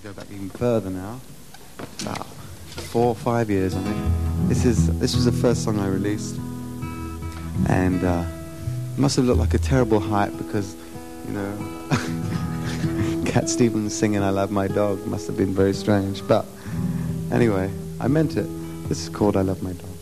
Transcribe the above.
go back even further now. About 4 or 5 years, I think. This was the first song I released, and it must have looked like a terrible hype because, you know, Cat Stevens singing "I Love My Dog" must have been very strange. But anyway, I meant it. This is called "I Love My Dog."